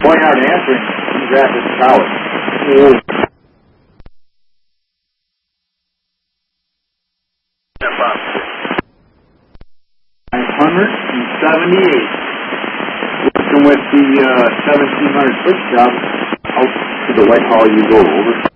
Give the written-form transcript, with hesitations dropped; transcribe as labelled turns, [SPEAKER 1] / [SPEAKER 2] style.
[SPEAKER 1] Boy, hard answering. Congrats, it's college. 978. Working with the 1700 foot job out to the White Hall you go over.